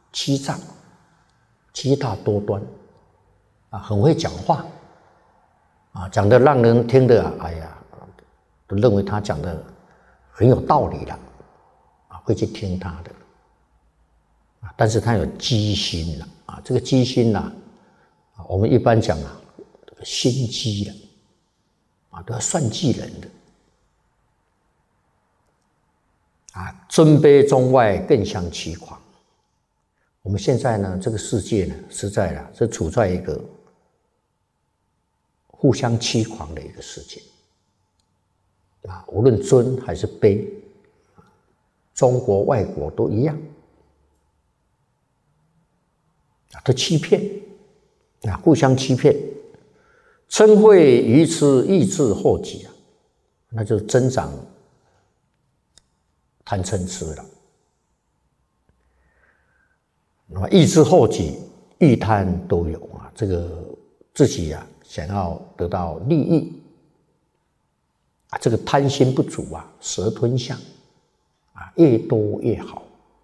欺诈、欺诈多端啊，很会讲话啊，讲的让人听的哎呀，都认为他讲的很有道理了啊，会去听他的啊，但是他有机心了啊，这个机心呐，我们一般讲啊，这个心机了啊，都要算计人的。啊，尊卑中外，更相欺狂。我们现在呢，这个世界呢，实在啦，是处在一个互相欺狂的一个世界。啊，无论尊还是卑，中国、外国都一样，啊，都欺骗，啊，互相欺骗，嗔恚愚痴，意志后己啊，那就增长贪嗔痴了。那么意志后己，欲贪都有啊，这个自己啊想要得到利益啊，这个贪心不足啊，蛇吞象啊，越多越好。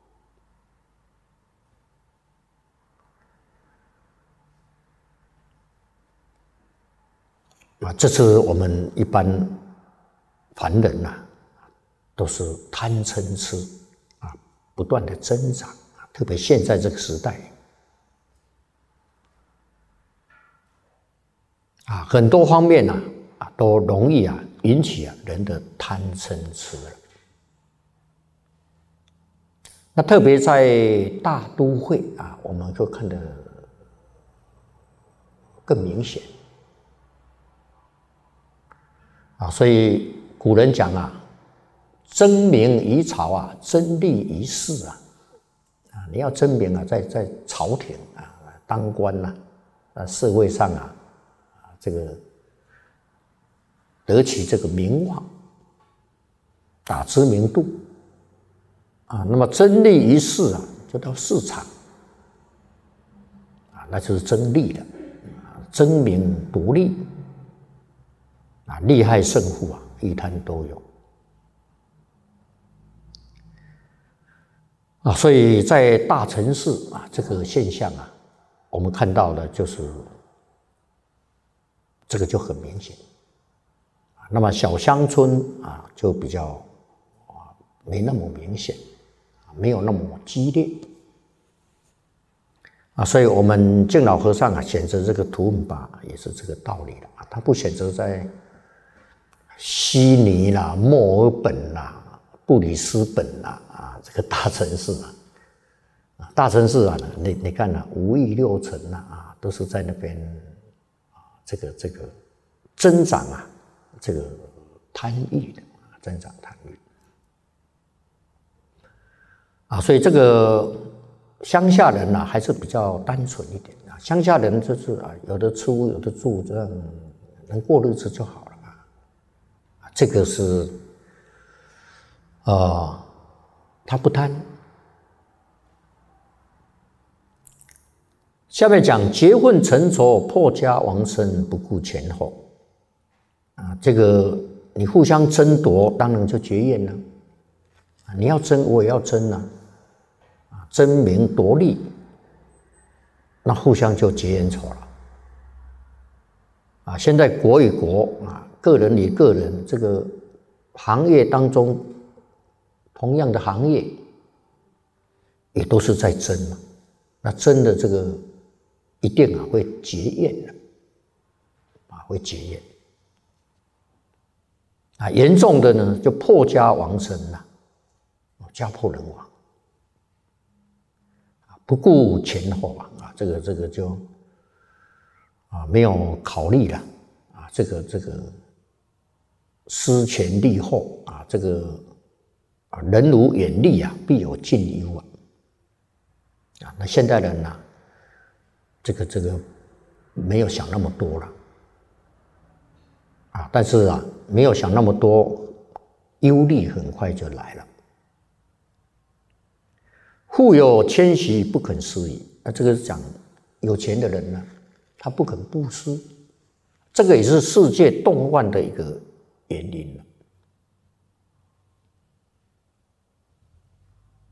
啊，这是我们一般凡人呐，都是贪嗔痴啊，不断的增长啊，特别现在这个时代啊，很多方面呐啊，都容易啊引起啊人的贪嗔痴了。那特别在大都会啊，我们就看得更明显啊，所以古人讲啊，争名于朝啊，争利于世啊！啊，你要争名啊，在朝廷啊，当官呐，啊，社会上啊，这个得其这个名望，打知名度啊，那么争利于世啊，就到市场啊，那就是争利了，争名夺利啊，利害胜负啊，一摊都有。啊，所以在大城市啊，这个现象啊，我们看到的就是这个就很明显。那么小乡村啊，就比较没那么明显，没有那么激烈啊。所以我们敬老和尚啊，选择这个图文吧，也是这个道理的啊。他不选择在悉尼啦、墨尔本啦、布里斯本啦。这个大城市啊，大城市啊，你看啊，5亿6城啊，都是在那边啊，这个增长啊，这个贪欲的增长贪欲啊，所以这个乡下人呢，还是比较单纯一点啊。乡下人就是啊，有的吃有的住，这样能过日子就好了啊。这个是他不贪。下面讲结婚成仇，破家亡身，不顾前后啊，这个你互相争夺，当然就结怨了啊。你要争，我也要争啊，争名夺利，那互相就结怨仇了啊。现在国与国啊，个人与个人，这个行业当中。同样的行业，也都是在争嘛。那争的这个一定啊会结怨的，啊会结怨。啊，严重的呢就破家亡身了，家破人亡。不顾前后啊，这个就啊没有考虑了啊，这个思前虑后啊，这个。人无远虑啊，必有近忧啊！啊，那现代人呢、啊，这个没有想那么多了啊，但是啊，没有想那么多，忧虑很快就来了。富有谦虚，不肯施予。那这个是讲有钱的人呢，他不肯布施，这个也是世界动乱的一个原因了。